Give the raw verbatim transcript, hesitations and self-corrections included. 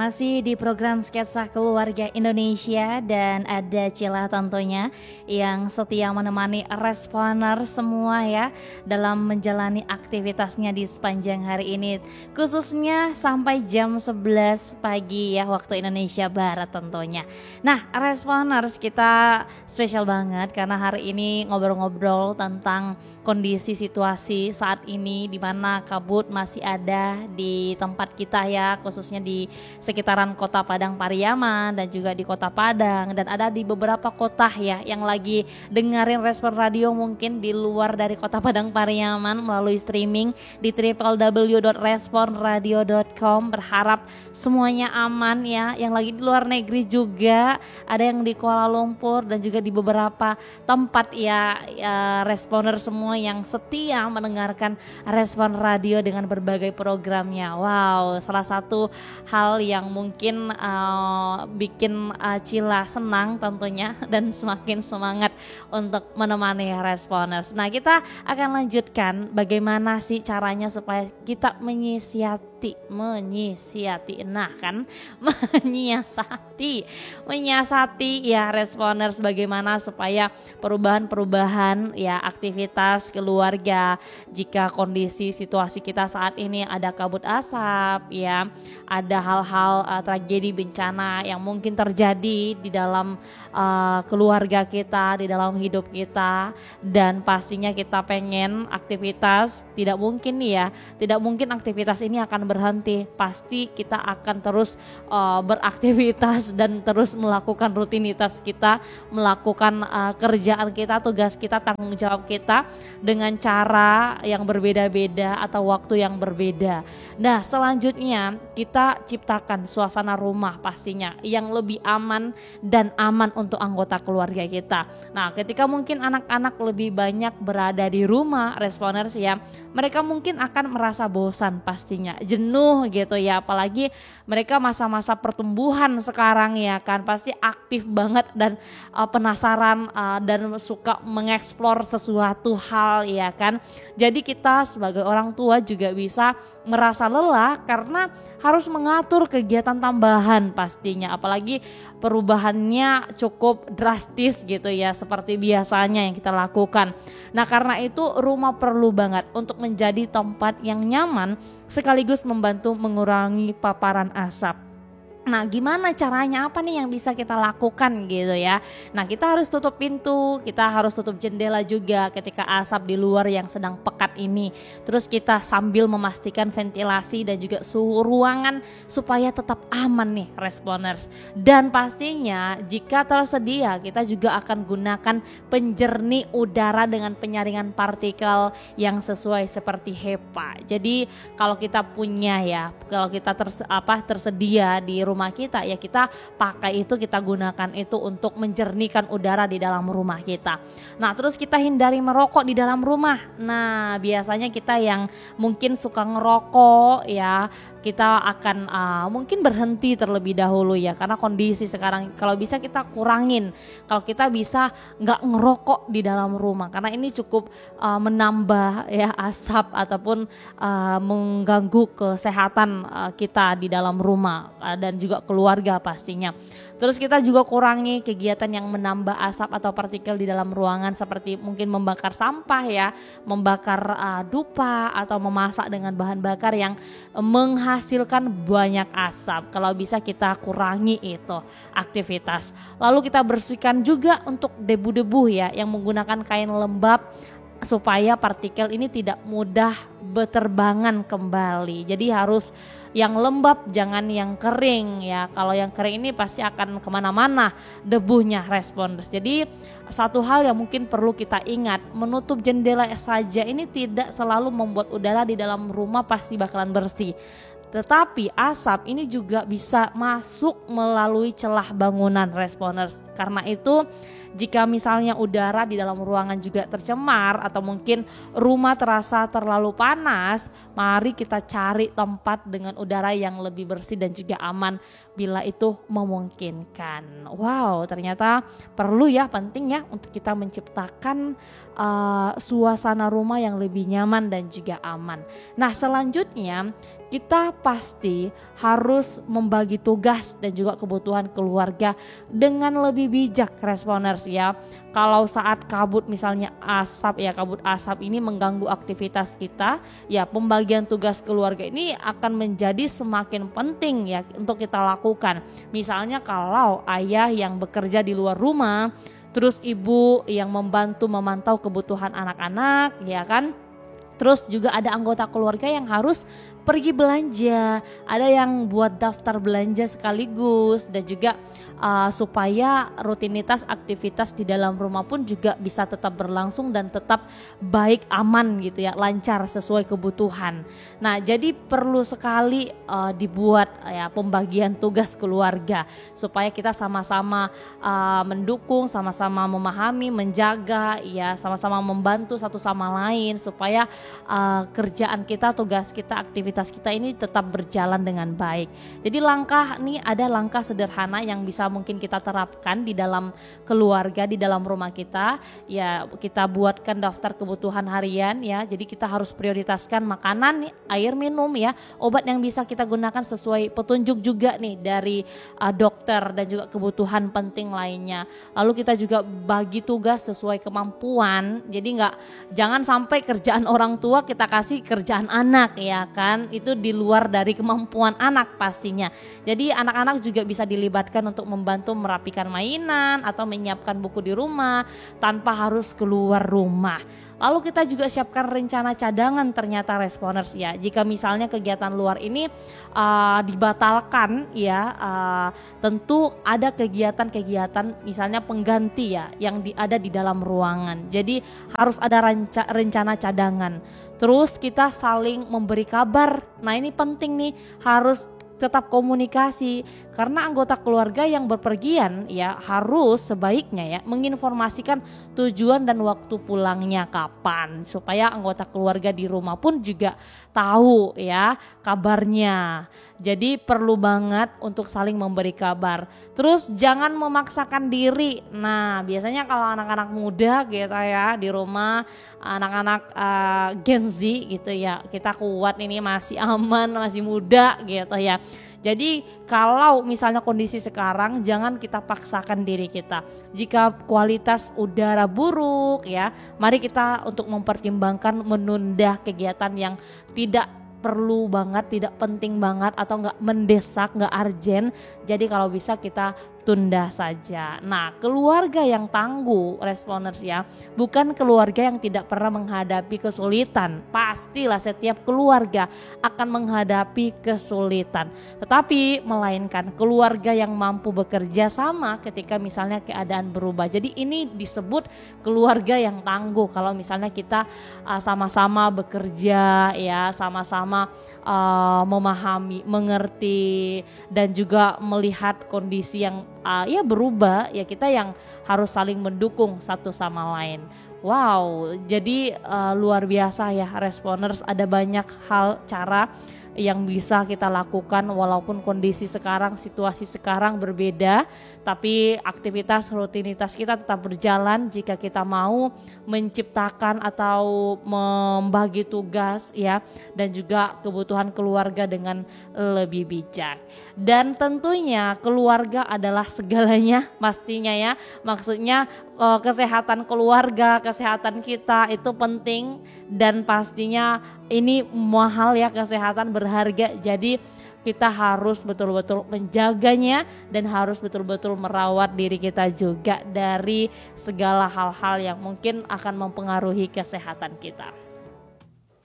Masih di program Sketsa Keluarga Indonesia dan ada Cila tentunya yang setia menemani responer semua ya dalam menjalani aktivitasnya di sepanjang hari ini, khususnya sampai jam sebelas pagi ya waktu Indonesia Barat tentunya. Nah, responers kita spesial banget karena hari ini ngobrol-ngobrol tentang kondisi situasi saat ini di mana kabut masih ada di tempat kita ya, khususnya di sekitaran Kota Padang Pariaman dan juga di Kota Padang, dan ada di beberapa kota ya yang lagi dengerin Respon Radio mungkin di luar dari Kota Padang Pariaman melalui streaming di w w w dot respon radio dot com. Berharap semuanya aman ya, yang lagi di luar negeri juga ada yang di Kuala Lumpur dan juga di beberapa tempat ya, ya responer semua yang setia mendengarkan Respon Radio dengan berbagai programnya. Wow, salah satu hal yang mungkin uh, bikin uh, Cila senang tentunya dan semakin semangat untuk menemani responers. Nah, kita akan lanjutkan bagaimana sih caranya supaya kita menyiasati menyiasati nah kan menyiasati menyiasati ya responers, bagaimana supaya perubahan-perubahan ya aktivitas keluarga jika kondisi situasi kita saat ini ada kabut asap ya, ada hal-hal uh, tragedi bencana yang mungkin terjadi di dalam uh, keluarga kita, di dalam hidup kita, dan pastinya kita pengen aktivitas tidak mungkin ya, tidak mungkin aktivitas ini akan berhenti, pasti kita akan terus uh, beraktivitas dan terus melakukan rutinitas kita, melakukan uh, kerjaan kita, tugas kita, tanggung jawab kita dengan cara yang berbeda-beda atau waktu yang berbeda. Nah, selanjutnya kita ciptakan suasana rumah pastinya yang lebih aman dan aman untuk anggota keluarga kita. Nah, ketika mungkin anak-anak lebih banyak berada di rumah, responers ya, mereka mungkin akan merasa bosan pastinya, jenuh gitu ya, apalagi mereka masa-masa pertumbuhan sekarang ya kan, pasti aktif banget dan uh, penasaran uh, dan suka mengeksplor sesuatu hal ya kan. Jadi kita sebagai orang tua juga bisa merasa lelah karena harus mengatur kegiatan tambahan pastinya, apalagi perubahannya cukup drastis gitu ya seperti biasanya yang kita lakukan. Nah, karena itu rumah perlu banget untuk menjadi tempat yang nyaman sekaligus membantu mengurangi paparan asap. Nah, gimana caranya, apa nih yang bisa kita lakukan gitu ya. Nah, kita harus tutup pintu, kita harus tutup jendela juga ketika asap di luar yang sedang pekat ini. Terus kita sambil memastikan ventilasi dan juga suhu ruangan supaya tetap aman nih responers. Dan pastinya jika tersedia kita juga akan gunakan penjernih udara dengan penyaringan partikel yang sesuai seperti HEPA. Jadi kalau kita punya ya, kalau kita ters, apa, tersedia di rumah rumah kita ya, kita pakai itu, kita gunakan itu untuk menjernihkan udara di dalam rumah kita. Nah, terus kita hindari merokok di dalam rumah. Nah, biasanya kita yang mungkin suka ngerokok ya, kita akan uh, mungkin berhenti terlebih dahulu ya, karena kondisi sekarang kalau bisa kita kurangin, kalau kita bisa nggak ngerokok di dalam rumah karena ini cukup uh, menambah ya asap ataupun uh, mengganggu kesehatan uh, kita di dalam rumah uh, dan juga keluarga pastinya. Terus kita juga kurangi kegiatan yang menambah asap atau partikel di dalam ruangan seperti mungkin membakar sampah ya, membakar uh, dupa atau memasak dengan bahan bakar yang uh, menghasilkan banyak asap. Kalau bisa kita kurangi itu aktivitas. Lalu kita bersihkan juga untuk debu-debu ya yang menggunakan kain lembab supaya partikel ini tidak mudah berterbangan kembali. Jadi harus yang lembab, jangan yang kering ya. Kalau yang kering ini pasti akan kemana-mana debunya responders. Jadi satu hal yang mungkin perlu kita ingat, menutup jendela saja ini tidak selalu membuat udara di dalam rumah pasti bakalan bersih. Tetapi asap ini juga bisa masuk melalui celah bangunan responders. Karena itu Jika misalnya udara di dalam ruangan juga tercemar atau mungkin rumah terasa terlalu panas, mari kita cari tempat dengan udara yang lebih bersih dan juga aman bila itu memungkinkan. Wow, ternyata perlu ya, penting ya untuk kita menciptakan uh, suasana rumah yang lebih nyaman dan juga aman. Nah, selanjutnya kita pasti harus membagi tugas dan juga kebutuhan keluarga dengan lebih bijak, Responers ya. Kalau saat kabut misalnya asap ya, kabut asap ini mengganggu aktivitas kita, ya pembagian tugas keluarga ini akan menjadi semakin penting ya untuk kita lakukan. Misalnya kalau ayah yang bekerja di luar rumah, terus ibu yang membantu memantau kebutuhan anak-anak, ya kan? Terus juga ada anggota keluarga yang harus pergi belanja, ada yang buat daftar belanja sekaligus, dan juga uh, supaya rutinitas aktivitas di dalam rumah pun juga bisa tetap berlangsung dan tetap baik, aman gitu ya, lancar sesuai kebutuhan. Nah, jadi perlu sekali uh, dibuat uh, ya pembagian tugas keluarga supaya kita sama-sama uh, mendukung, sama-sama memahami, menjaga, ya sama-sama membantu satu sama lain supaya uh, kerjaan kita, tugas kita, aktivitas kita ini tetap berjalan dengan baik. Jadi langkah nih, ada langkah sederhana yang bisa mungkin kita terapkan di dalam keluarga, di dalam rumah kita. Ya, kita buatkan daftar kebutuhan harian ya. Jadi kita harus prioritaskan makanan, air minum ya, obat yang bisa kita gunakan sesuai petunjuk juga nih dari uh, dokter dan juga kebutuhan penting lainnya. Lalu kita juga bagi tugas sesuai kemampuan. Jadi nggak, jangan sampai kerjaan orang tua kita kasih kerjaan anak ya kan. Itu di luar dari kemampuan anak pastinya. Jadi anak-anak juga bisa dilibatkan untuk membantu merapikan mainan atau menyiapkan buku di rumah tanpa harus keluar rumah. Lalu kita juga siapkan rencana cadangan ternyata, Responers ya. Jika misalnya kegiatan luar ini uh, dibatalkan ya, uh, tentu ada kegiatan-kegiatan misalnya pengganti ya yang di, ada di dalam ruangan. Jadi harus ada renca, rencana cadangan. Terus kita saling memberi kabar. Nah, ini penting nih, harus tetap komunikasi karena anggota keluarga yang berpergian ya harus sebaiknya ya menginformasikan tujuan dan waktu pulangnya kapan supaya anggota keluarga di rumah pun juga tahu ya kabarnya. Jadi perlu banget untuk saling memberi kabar. Terus jangan memaksakan diri. Nah, biasanya kalau anak-anak muda gitu ya di rumah, anak-anak uh, Gen Z gitu ya, kita kuat ini, masih aman, masih muda gitu ya. Jadi kalau misalnya kondisi sekarang, jangan kita paksakan diri kita. Jika kualitas udara buruk ya, mari kita untuk mempertimbangkan menunda kegiatan yang tidak perlu banget, tidak penting banget atau nggak mendesak, nggak urgent. Jadi kalau bisa kita tunda saja. Nah, keluarga yang tangguh, Responers ya, bukan keluarga yang tidak pernah menghadapi kesulitan. Pastilah setiap keluarga akan menghadapi kesulitan. Tetapi melainkan keluarga yang mampu bekerja sama ketika misalnya keadaan berubah. Jadi ini disebut keluarga yang tangguh kalau misalnya kita uh, sama-sama bekerja ya, sama-sama uh, memahami, mengerti dan juga melihat kondisi yang Uh, ya berubah ya, kita yang harus saling mendukung satu sama lain. Wow, jadi uh, luar biasa ya, Responers, ada banyak hal cara yang bisa kita lakukan walaupun kondisi sekarang, situasi sekarang berbeda, tapi aktivitas rutinitas kita tetap berjalan jika kita mau menciptakan atau membagi tugas ya, dan juga kebutuhan keluarga dengan lebih bijak. Dan tentunya keluarga adalah segalanya pastinya ya, maksudnya eh, kesehatan keluarga, kesehatan kita itu penting dan pastinya ini mahal ya, kesehatan berharga. Jadi kita harus betul-betul menjaganya dan harus betul-betul merawat diri kita juga dari segala hal-hal yang mungkin akan mempengaruhi kesehatan kita.